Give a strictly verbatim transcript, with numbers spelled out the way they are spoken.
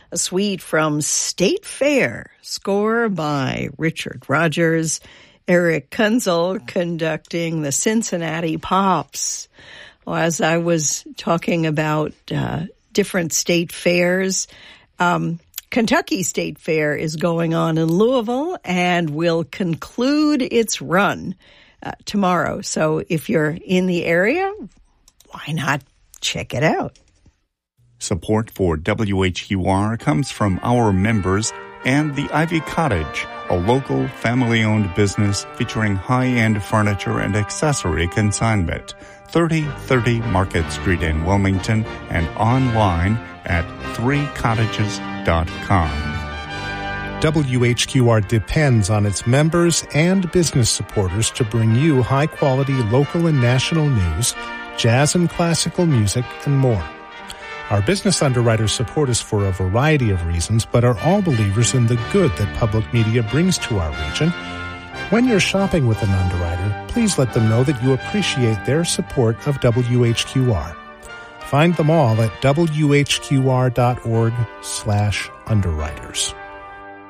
a suite from State Fair, score by Richard Rogers, Eric Kunzel conducting the Cincinnati Pops. Well, as I was talking about uh, different state fairs, um, Kentucky State Fair is going on in Louisville and will conclude its run uh, tomorrow. So if you're in the area, why not check it out? Support for W H Q R comes from our members and the Ivy Cottage, a local family-owned business featuring high-end furniture and accessory consignment. thirty thirty Market Street in Wilmington and online at three cottages dot com. W H Q R depends on its members and business supporters to bring you high-quality local and national news, jazz and classical music, and more. Our business underwriters support us for a variety of reasons, but are all believers in the good that public media brings to our region. When you're shopping with an underwriter, please let them know that you appreciate their support of W H Q R. Find them all at W H Q R dot org slash underwriters.